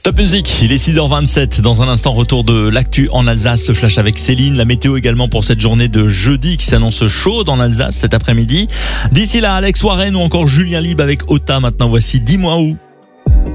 Top musique, il est 6h27. Dans un instant, retour de l'actu en Alsace, le flash avec Céline. La météo également pour cette journée de jeudi qui s'annonce chaude en Alsace cet après-midi. D'ici là, Alex Warren ou encore Julien Libre avec Ota. Maintenant, voici Dis-moi où.